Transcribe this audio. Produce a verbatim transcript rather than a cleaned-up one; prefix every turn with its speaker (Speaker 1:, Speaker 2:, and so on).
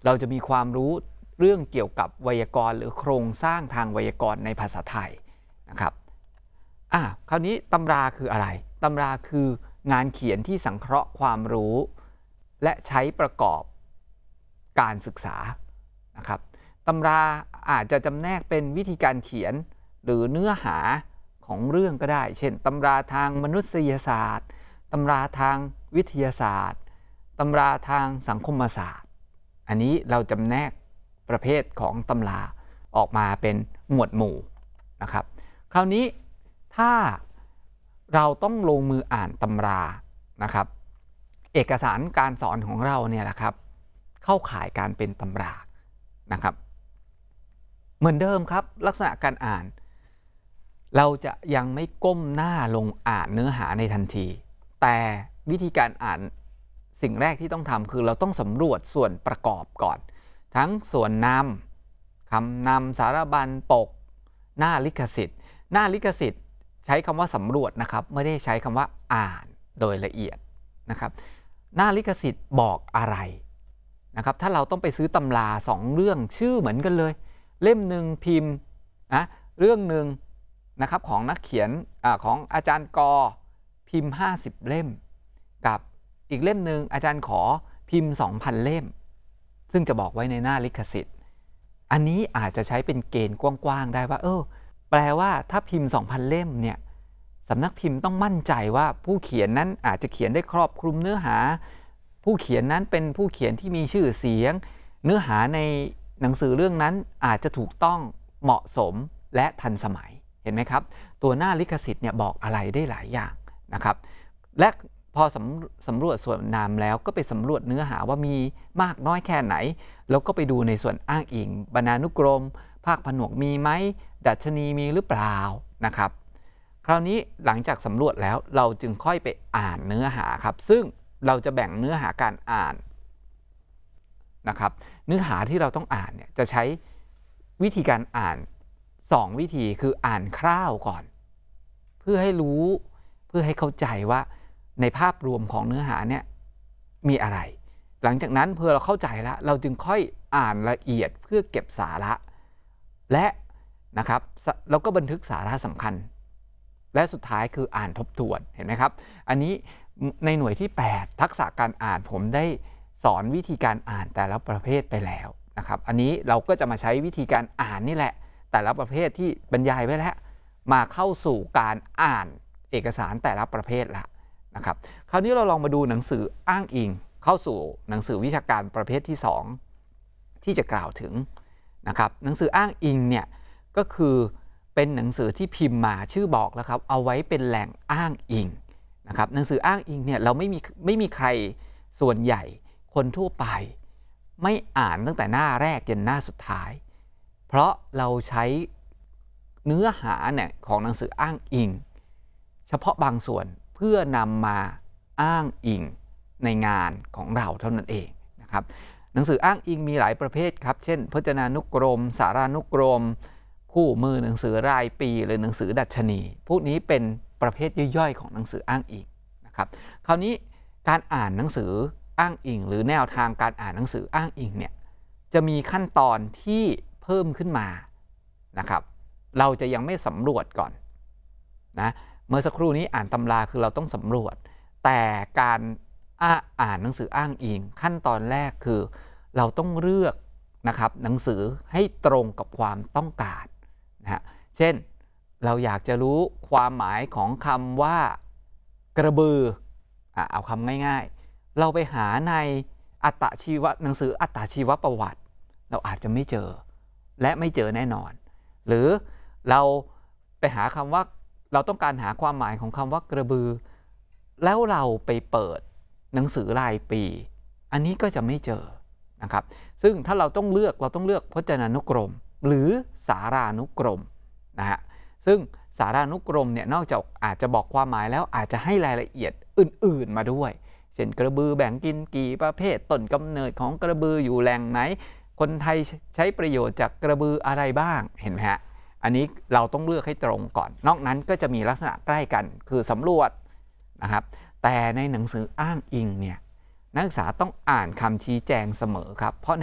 Speaker 1: เราจะมีความรู้เรื่องเกี่ยวกับไวยากรณ์หรือโครงสร้างทางไวยากรณ์ในภาษาไทยนะครับอ่ะคราวนี้ตำราคืออะไรตำราคืองานเขียนที่สังเคราะห์ความรู้และใช้ประกอบการศึกษานะครับตำราอาจจะจำแนกเป็นวิธีการเขียนหรือเนื้อหาของเรื่องก็ได้เช่นตำราทางมนุษยศาสตร์ตำราทางวิทยาศาสตร์ตำราทางสังคมศาสตร์อันนี้เราจำแนกประเภทของตำราออกมาเป็นหมวดหมู่นะครับคราวนี้ถ้าเราต้องลงมืออ่านตำรานะครับเอกสารการสอนของเราเนี่ยแหละครับเข้าข่ายการเป็นตำรานะครับเหมือนเดิมครับลักษณะการอ่านเราจะยังไม่ก้มหน้าลงอ่านเนื้อหาในทันทีแต่วิธีการอ่านสิ่งแรกที่ต้องทำคือเราต้องสำรวจส่วนประกอบก่อนทั้งส่วนนำคำนำสารบัญปกหน้าลิขสิทธิ์หน้าลิขสิทธิ์ใช้คำว่าสำรวจนะครับไม่ได้ใช้คำว่าอ่านโดยละเอียดนะครับหน้าลิขสิทธิ์บอกอะไรนะครับถ้าเราต้องไปซื้อตำราสองเรื่องชื่อเหมือนกันเลยเล่มหนึ่งพิมพ์นะเรื่องหนึ่งนะครับของนักเขียนอของอาจารย์กอพิมพ์ห้าสิบเล่มกับอีกเล่มหนึ่งอาจารย์ขอพิมพ์ สองพัน เล่มซึ่งจะบอกไว้ในหน้าลิขสิทธิ์อันนี้อาจจะใช้เป็นเกณฑ์กว้างๆได้ว่าเออแปลว่าถ้าพิมพ์ สองพัน เล่มเนี่ยสำนักพิมพ์ต้องมั่นใจว่าผู้เขียนนั้นอาจจะเขียนได้ครอบคลุมเนื้อหาผู้เขียนนั้นเป็นผู้เขียนที่มีชื่อเสียงเนื้อหาในหนังสือเรื่องนั้นอาจจะถูกต้องเหมาะสมและทันสมัยเห็นไหมครับตัวหน้าลิขสิทธิ์เนี่ยบอกอะไรได้หลายอย่างนะครับและพอสำสำรวจส่วนนามแล้วก็ไปสำรวจเนื้อหาว่ามีมากน้อยแค่ไหนแล้วก็ไปดูในส่วนอ้างอิงบรรณานุกรมภาคผนวกมีไหมดัชนีมีหรือเปล่านะครับคราวนี้หลังจากสำรวจแล้วเราจึงค่อยไปอ่านเนื้อหาครับซึ่งเราจะแบ่งเนื้อหาการอ่านนะครับเนื้อหาที่เราต้องอ่านเนี่ยจะใช้วิธีการอ่านสองวิธีคืออ่านคร่าวก่อนเพื่อให้รู้เพื่อให้เข้าใจว่าในภาพรวมของเนื้อหาเนี่ยมีอะไรหลังจากนั้นเพื่อเราเข้าใจแล้วเราจึงค่อยอ่านละเอียดเพื่อเก็บสาระและนะครับเราก็บันทึกสาระสำคัญและสุดท้ายคืออ่านทบทวนเห็นไหมครับอันนี้ในหน่วยที่แปดทักษะการอ่านผมได้สอนวิธีการอ่านแต่ละประเภทไปแล้วนะครับอันนี้เราก็จะมาใช้วิธีการอ่านนี่แหละแต่ละประเภทที่บรรยายไว้แล้วมาเข้าสู่การอ่านเอกสารแต่ละประเภทละนะครับคราวนี้เราลองมาดูหนังสืออ้างอิงเข้าสู่หนังสือวิชาการประเภทที่สองที่จะกล่าวถึงนะครับหนังสืออ้างอิงเนี่ยก็คือเป็นหนังสือที่พิมพ์มาชื่อบอกแล้วครับเอาไว้เป็นแหล่งอ้างอิงนะครับหนังสืออ้างอิงเนี่ยเราไม่มีไม่มีใครส่วนใหญ่คนทั่วไปไม่อ่านตั้งแต่หน้าแรกยันหน้าสุดท้ายเพราะเราใช้เนื้อหาเนี่ยของหนังสืออ้างอิงเฉพาะบางส่วนเพื่อนำมาอ้างอิงในงานของเราเท่านั้นเองนะครับหนังสืออ้างอิงมีหลายประเภทครับเช่นพจนานุกรมสารานุกรมคู่มือหนังสือรายปีหรือหนังสือดัชนีพวกนี้เป็นประเภทย่อยๆของหนังสืออ้างอิงนะครับคราวนี้การอ่านหนังสืออ้างอิงหรือแนวทางการอ่านหนังสืออ้างอิงเนี่ยจะมีขั้นตอนที่เพิ่มขึ้นมานะครับเราจะยังไม่สำรวจก่อนนะเมื่อสักครู่นี้อ่านตำราคือเราต้องสำรวจแต่การอ่านหนังสืออ้างอิงขั้นตอนแรกคือเราต้องเลือกนะครับหนังสือให้ตรงกับความต้องการนะฮะเช่นเราอยากจะรู้ความหมายของคำว่ากระบืออ่ะเอาคำง่ายๆเราไปหาในอัตชีวะหนังสืออัตชีวประวัติเราอาจจะไม่เจอและไม่เจอแน่นอนหรือเราไปหาคำว่าเราต้องการหาความหมายของคำว่ากระบือแล้วเราไปเปิดหนังสือรายปีอันนี้ก็จะไม่เจอนะครับซึ่งถ้าเราต้องเลือกเราต้องเลือกพจนานุกรมหรือสารานุกรมนะฮะซึ่งสารานุกรมเนี่ยนอกจากอาจจะบอกความหมายแล้วอาจจะให้รายละเอียดอื่นๆมาด้วยเช่นกระบือแบ่งกินกี่ประเภทต้นกำเนิดของกระบืออยู่แหล่งไหนคนไทยใช้ประโยชน์จากกระบืออะไรบ้างเห็นไหมฮะอันนี้เราต้องเลือกให้ตรงก่อนนอกนั้นก็จะมีลักษณะใกล้กันคือสำรวจนะครับแต่ในหนังสืออ้างอิงเนี่ยนักศึกษาต้องอ่านคำชี้แจงเสมอครับเพราะใน